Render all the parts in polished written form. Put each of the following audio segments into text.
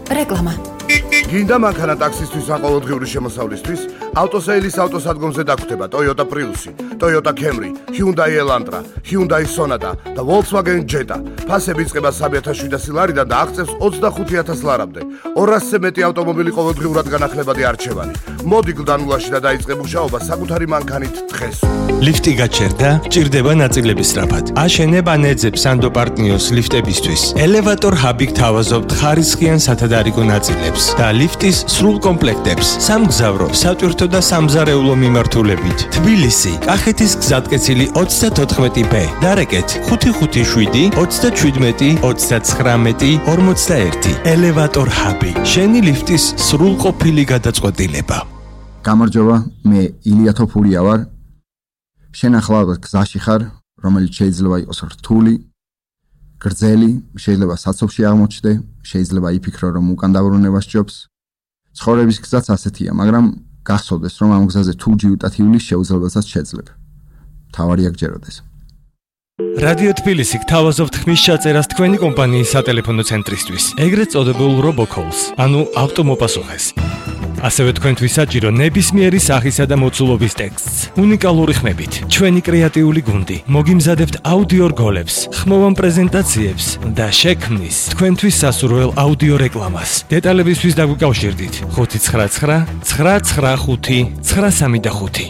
რეკლამა. გინდა მანქანა ტაქსისთვის ან ყოველდღიური შემოსავლისთვის? ავტოსეილის ავტოსადგომზე დაგვხვდება Toyota Prius, Toyota Camry, Hyundai Elantra, Hyundai Sonata და Volkswagen Jetta. ფასები იწყება 3,700 ლარიდან და აღწევს 25,000 ლარამდე. 200-ზე მეტი ავტომობილი ყოველდღიურად განახლებადი არჩევანი. მოდი გლდანულაში და დაიწყე მუშაობა საკუთარი მანქანით დღეს. ლიფტი გაჩერდა, ჭირდება ნაწილების სწრაფად. აშენებ ან ეძებ სანდო პარტნიოს ლიფტებისთვის. ელევატორ ჰაბი გთავაზობთ ხარისხიან სათადარიგო ნაწილებს და ლიფტის სრულ კომპლექტებს. სამგზავრო, სატვირთო და სამზარეულო მიმართულებით. თბილისი, კახეთის გზატკეცილი 34B. დარეკეთ 557 37 39 41. ელევატორ ჰაბი. შენი ლიფტის სრულყოფილი გადაწყვეტილება. გამარჯობა, მე ილია თოფურია ვარ. შენ ახლა გზაში ხარ, რომელიც შეიძლება იყოს რთული, გრძელი, შეიძლება საცობში აღმოჩნდე, შეიძლება იფიქრო, რომ უკან დაბრუნება სჯობს. ცხოვრების გზაც ასეთია, მაგრამ გახსოვდეს, რომ ამ გზაზე თუ ჯიუტად ივლის შეუძლებელსაც შეძლებ. თავარია გჯეროდეს. რადიო თბილისი გთავაზობთ ხმის ჩაწერას თქვენი კომპანიის სატელეფონო ცენტრისთვის, ეგრეთ წოდებულ RoboCalls, ანუ ავტომოპასუხეს. ასევე თქვენთვის საჭირო ნებისმიერი სახისა და მოცულობის ტექსტს, უნიკალური ხმებით, ჩვენი კრეატიული გუნდი, მოგიმზადებთ აუდიო რგოლებს, ხმოვან პრეზენტაციებს და შექმნის თქვენთვის სასურველ აუდიო რეკლამას. დეტალებისთვის დაგვიკავშირდით 599 995 935.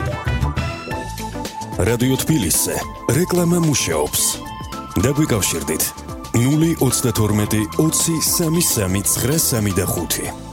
რადიო თბილისზე რეკლამა მუშაობს. დაგვიკავშირდით 032 20 33 935.